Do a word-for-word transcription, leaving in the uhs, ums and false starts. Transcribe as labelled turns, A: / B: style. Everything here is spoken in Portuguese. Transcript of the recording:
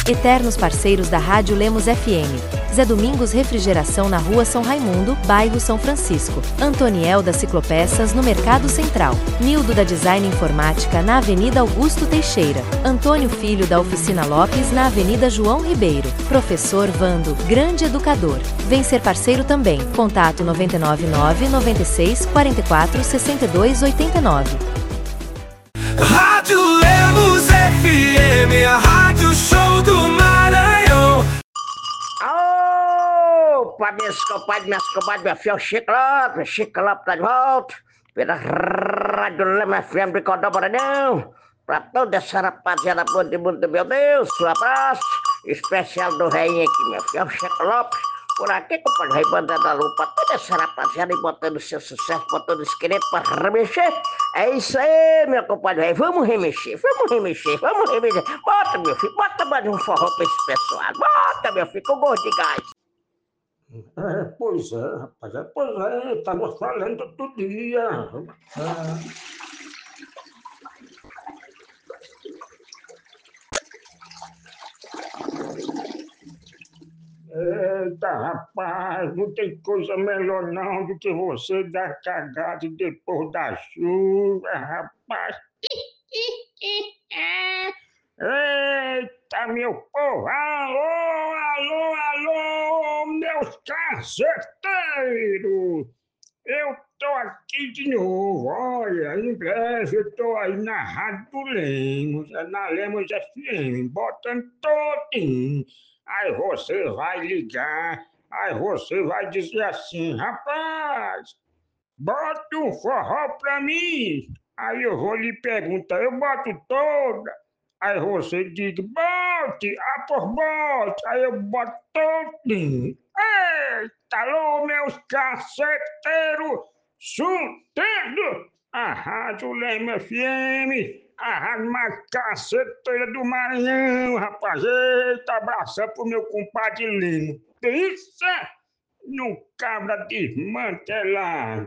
A: Eternos parceiros da Rádio Lemos F M. Zé Domingos Refrigeração na Rua São Raimundo, bairro São Francisco. Antoniel da Ciclopeças no Mercado Central. Nildo da Design Informática na Avenida Augusto Teixeira. Antônio Filho da Oficina Lopes na Avenida João Ribeiro. Professor Vando, grande educador. Vem ser parceiro também. Contato nove nove nove, nove seis, quatro quatro, seis dois oito nove.
B: Rádio Lemos F M, a rádio show do Maranhão.
C: Opa, minhas compadres, minhas compadres, meu filho, Chico Lopes, Chico Lopes tá de volta, pela Rádio Lemos F M de Cordão Maranhão, pra toda essa rapaziada boa de mundo, meu Deus, um abraço especial do reinho aqui, meu filho, Chico Lopes, por aqui, compadre, rei Banda da Lua, pra toda essa rapaziada e botando seu sucesso, botando os queridos pra remexer. É isso aí, meu compadre, rei, vamos remexer, vamos remexer, vamos remexer. Bota, meu filho, bota mais um forró pra esse pessoal, bota, meu filho, com gosto de gás.
D: É, pois é, rapaz, é, pois é, estamos falando todo dia. É. Eita, rapaz, não tem coisa melhor não do que você dar cagada depois da chuva, rapaz. Eita, meu povo, alô, alô, alô, meus caceteiros! Eu tô aqui de novo, olha, em breve eu tô aí na Rádio do Lemos, é na Lemos F M, botando todinho. Aí você vai ligar, aí você vai dizer assim, rapaz, bota um forró pra mim. Aí eu vou lhe perguntar, eu boto toda. Aí você diz, bote, ah, por bote. Aí eu boto todinho. Eita, alô, meus caceteiros, chutando a Rádio Lemos F M, a rádio mais caceteira do Maranhão, rapaz. Eita, abração pro meu compadre Lino. Isso no cabra desmantelado.